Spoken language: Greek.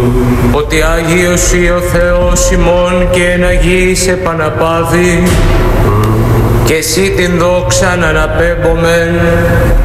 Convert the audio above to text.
ότι Άγιος ή ο Θεός ημών και εν Αγίης επαναπάβει, και εσύ την δόξα να αναπέμπομεν